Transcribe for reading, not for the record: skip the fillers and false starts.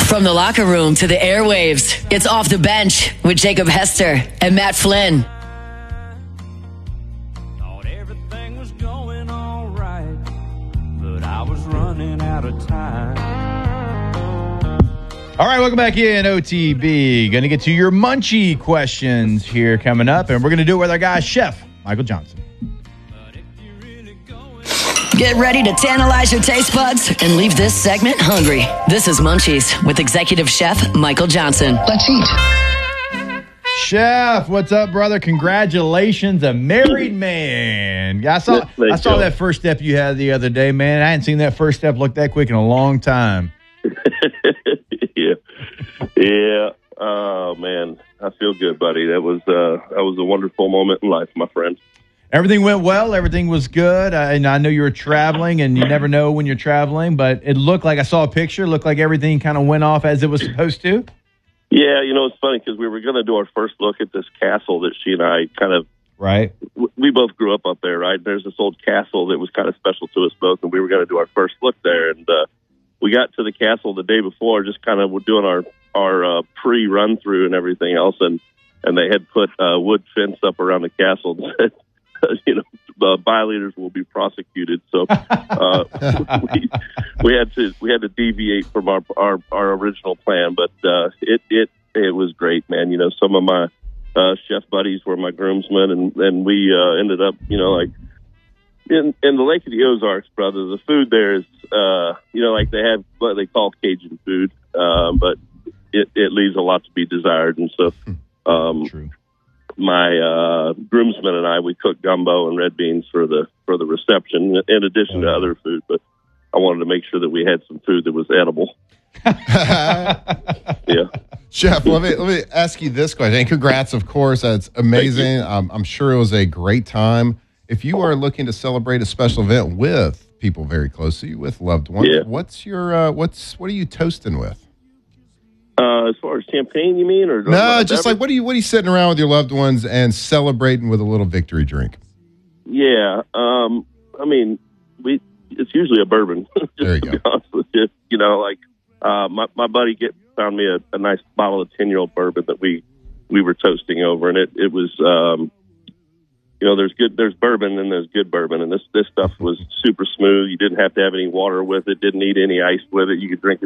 From the locker room to the airwaves, it's Off the Bench with Jacob Hester and Matt Flynn. Thought everything was going all right, but I was running out of time. All right, welcome back in, OTB. Going to get to your munchie questions here coming up, and we're going to do it with our guy, Chef Michael Johnson. Get ready to tantalize your taste buds and leave this segment hungry. This is Munchies with Executive Chef Michael Johnson. Let's eat. Chef, what's up, brother? Congratulations, a married man. I saw that first step you had the other day, man. I hadn't seen that first step look that quick in a long time. Yeah. Oh, man. I feel good, buddy. That was a wonderful moment in life, my friend. Everything went well. Everything was good. And I know you were traveling, and you never know when you're traveling, but it looked like, I saw a picture, it looked like everything kind of went off as it was supposed to. Yeah, it's funny because we were going to do our first look at this castle that she and I kind of, right. We both grew up there, right? There's this old castle that was kind of special to us both, and we were going to do our first look there. And we got to the castle the day before, just kind of doing our pre-run through and everything else, and they had put a wood fence up around the castle that said, violators will be prosecuted. So we had to deviate from our original plan, but it was great, man. Some of my chef buddies were my groomsmen, and we ended up, like in the Lake of the Ozarks, brother. The food there is, like they have what they call Cajun food, but it leaves a lot to be desired, and so. True. My groomsmen and I, we cooked gumbo and red beans for the reception, in addition to other food. But I wanted to make sure that we had some food that was edible. Yeah, Chef. Let me ask you this question. And congrats, of course. That's amazing. I'm sure it was a great time. If you are looking to celebrate a special event with people very close to you, with loved ones, what are you toasting with? As far as champagne, you mean, or no? Just like what are you sitting around with your loved ones and celebrating with a little victory drink? Yeah, it's usually a bourbon. Just there you to go. Be honest with you, my buddy found me a nice bottle of 10-year-old bourbon that we were toasting over, and it was there's bourbon and there's good bourbon, and this stuff was super smooth. You didn't have to have any water with it, didn't need any ice with it. You could drink it